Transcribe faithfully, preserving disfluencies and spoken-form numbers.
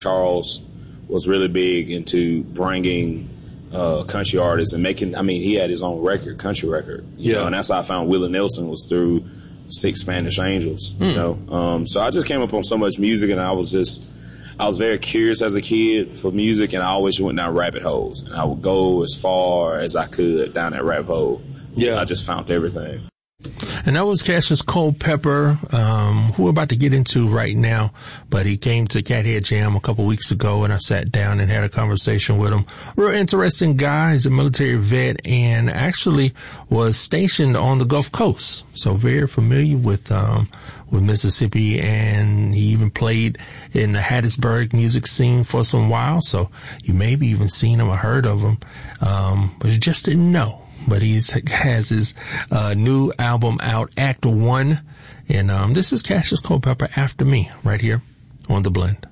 Charles was really big into bringing uh, country artists and making, I mean, he had his own record, country record. You Yeah. know, and that's how I found Willie Nelson was through Six Spanish Angels, Hmm. you know. Um, so I just came up on so much music, and I was just, I was very curious as a kid for music, and I always went down rabbit holes. And I would go as far as I could down that rabbit hole. Yeah. So I just found everything. And that was Cassius Culpepper, um, who we're about to get into right now. But he came to Cathead Jam a couple weeks ago, and I sat down and had a conversation with him. Real interesting guy. He's a military vet and actually was stationed on the Gulf Coast. So very familiar with, um, with Mississippi, and he even played in the Hattiesburg music scene for some while. So you maybe even seen him or heard of him, um, but you just didn't know. But he has his uh, new album out, Act One. And um, this is Cassius Culpepper, After Me, right here on The Blend.